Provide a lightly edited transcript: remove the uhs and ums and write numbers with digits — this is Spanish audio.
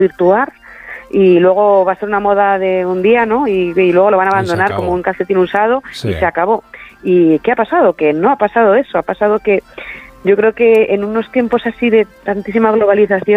virtuar y luego va a ser una moda de un día, ¿no? Y luego lo van a abandonar como un calcetín usado y se acabó. ¿Y qué ha pasado? Que no ha pasado eso, ha pasado que yo creo que en unos tiempos así de tantísima globalización